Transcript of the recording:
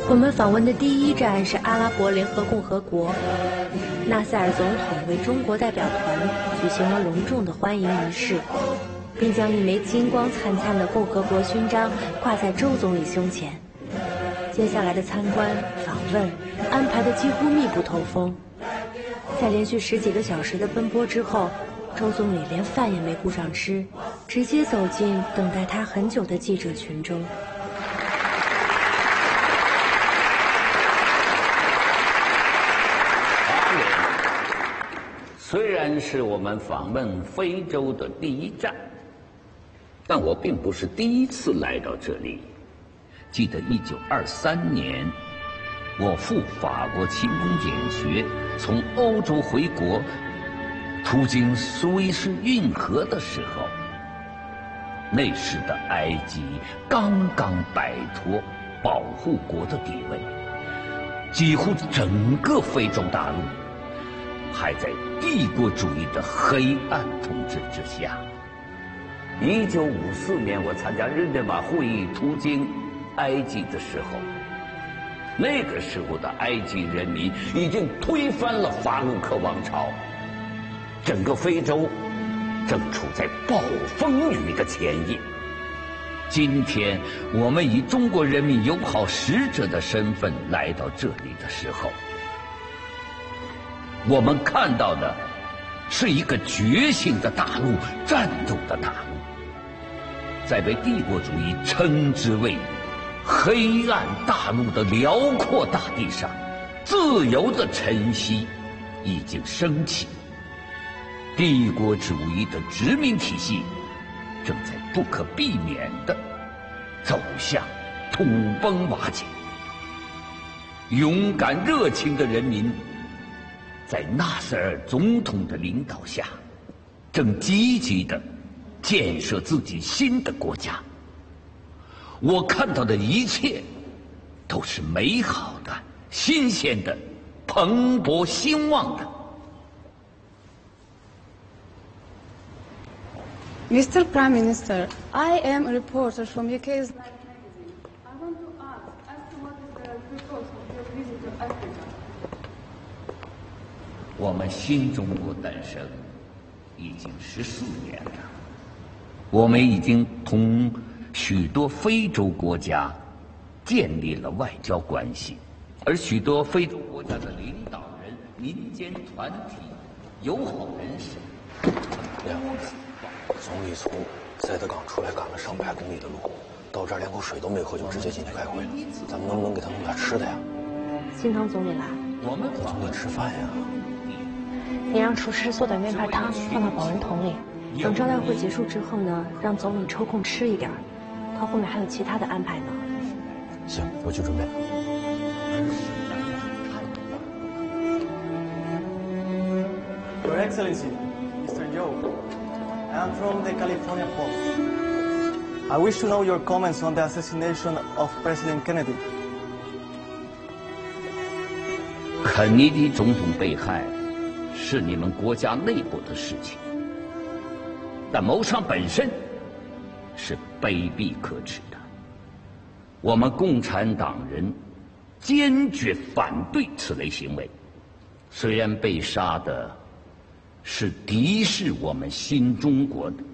我们访问的第一站是阿拉伯联合共和国，纳赛尔总统为中国代表团举行了隆重的欢迎仪式，并将一枚金光灿灿的共和国勋章挂在周总理胸前。接下来的参观、访问安排的几乎密不透风。在连续10几个小时的奔波之后，周总理连饭也没顾上吃，直接走进等待他很久的记者群中。 虽然是我们访问非洲的第一站，但我并不是第一次来到这里。记得1923年，我赴法国勤工俭学，从欧洲回国，途经苏伊士运河的时候，那时的埃及刚刚摆脱保护国的地位，几乎整个非洲大陆还在帝国主义的黑暗统治之下。1954年，我参加日内瓦会议途经埃及的时候，那个时候的埃及人民已经推翻了法鲁克王朝，整个非洲正处在暴风雨的前夜。今天我们以中国人民友好使者的身份来到这里的时候，我们看到的是一个觉醒的大陆，战斗的大陆，在被帝国主义称之为黑暗大陆的辽阔大地上，自由的晨曦已经升起，帝国主义的殖民体系正在不可避免地走向土崩瓦解。勇敢热情的人民在纳赛尔总统的领导下，正积极地建设自己新的国家。我看到的一切都是美好的、新鲜的、蓬勃兴旺的。 Mr. Prime Minister, I am a reporter from UK's Life magazine. I want to ask as to what is the purpose of your visit to Africa. 我们新中国诞生已经14年了，我们已经同许多非洲国家建立了外交关系，而许多非洲国家的领导人、民间团体、友好人士， 总理从塞德港出来赶了上百公里的路，到这儿连口水都没喝就直接进去开会了。咱们能不能给他弄点吃的呀？ 心疼总理来， 我们给总理吃饭呀。 你让厨师做点面片汤放到保温桶里，等招待会结束之后呢，让总理抽空吃一点。他后面还有其他的安排呢。 行，我去准备。 Your Excellency, Mr. Joe, I am from the California Post. I wish to know your comments on the assassination of President Kennedy. 肯尼迪总统被害是你们国家内部的事情，但谋杀本身是卑鄙可耻的。我们共产党人坚决反对此类行为。虽然被杀的是敌视我们新中国的